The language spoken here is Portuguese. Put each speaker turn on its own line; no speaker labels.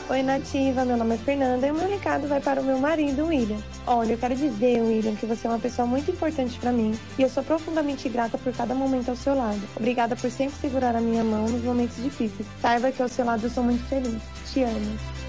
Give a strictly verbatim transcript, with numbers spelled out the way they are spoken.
Oi, Nativa, meu nome é Fernanda e o meu recado vai para o meu marido, William. Olha, eu quero dizer, William, que você é uma pessoa muito importante para mim e eu sou profundamente grata por cada momento ao seu lado. Obrigada por sempre segurar a minha mão nos momentos difíceis. Saiba que ao seu lado eu sou muito feliz. Te amo.